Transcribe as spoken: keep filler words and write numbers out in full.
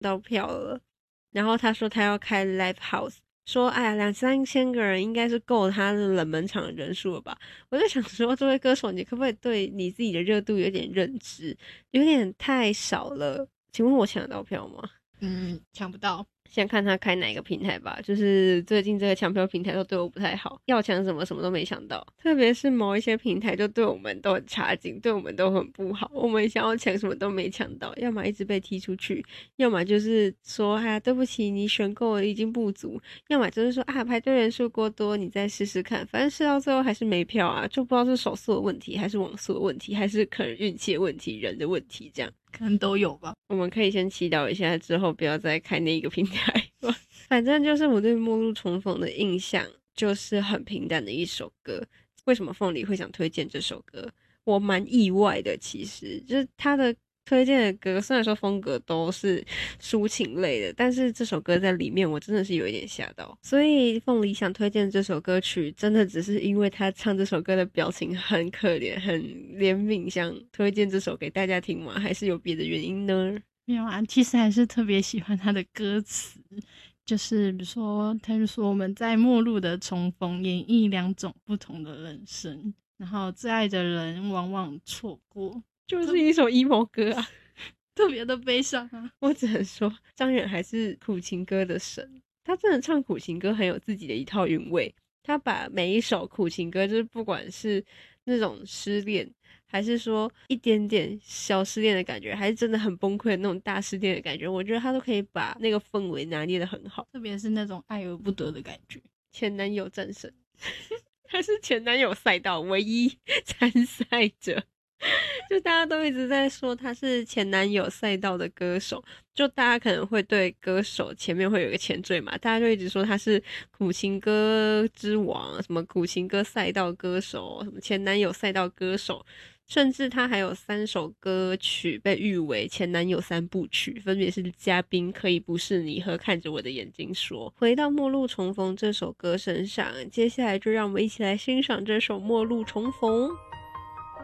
到票了，然后他说他要开 live house， 说哎呀两三千个人应该是够他的冷门场的人数了吧。我就想说这位歌手你可不可以对你自己的热度有点认知，有点太少了。请问我抢得到票吗？ 嗯，抢不到。 先看他开哪个平台吧，就是最近这个抢票平台都对我不太好，要抢什么什么都没抢到，特别是某一些平台就对我们都很差劲，对我们都很不好，我们想要抢什么都没抢到，要么一直被踢出去，要么就是说哎呀对不起你选购已经不足，要么就是说啊排队人数过多你再试试看，反正试到最后还是没票啊，就不知道是手速的问题还是网速的问题还是可能运气的问题人的问题这样， 可能都有吧。 我们可以先祈祷一下之后不要再开那一个平台吧。反正就是我对末路重逢的印象就是很平淡的一首歌。为什么凤梨会想推荐这首歌？我蛮意外的，其实就是他的推荐的歌虽然说风格都是抒情类的，但是这首歌在里面我真的是有一点吓到。所以凤梨想推荐这首歌曲真的只是因为他唱这首歌的表情很可怜很怜悯，想推荐这首给大家听吗？还是有别的原因呢？ 没有啊，其实还是特别喜欢他的歌词，就是比如说他就说我们在末路的重逢演绎两种不同的人生，然后最爱的人往往错过， 就是一首 emo 歌啊， 特别的悲伤啊。 我只能说张远还是苦情歌的神，他真的唱苦情歌很有自己的一套韵味，他把每一首苦情歌就是不管是那种失恋还是说一点点小失恋的感觉，还是真的很崩溃的那种大失恋的感觉，我觉得他都可以把那个氛围拿捏得很好， 特别是那种爱而不得的感觉。 前男友战神他是前男友赛道唯一参赛者就大家都一直在说他是前男友赛道的歌手，就大家可能会对歌手前面会有一个前缀嘛，大家就一直说他是苦情歌之王，什么苦情歌赛道歌手，什么前男友赛道歌手，甚至他还有三首歌曲被誉为前男友三部曲，分别是嘉宾可以不是你和看着我的眼睛说。回到末路重逢这首歌身上，接下来就让我们一起来欣赏这首末路重逢。